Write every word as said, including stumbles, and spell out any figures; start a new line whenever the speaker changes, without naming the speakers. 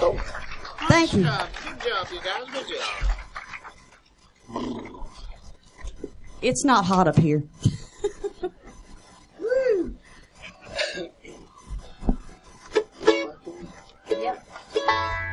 Thank you.
Good job, good job, you guys. Good job.
It's not hot up here.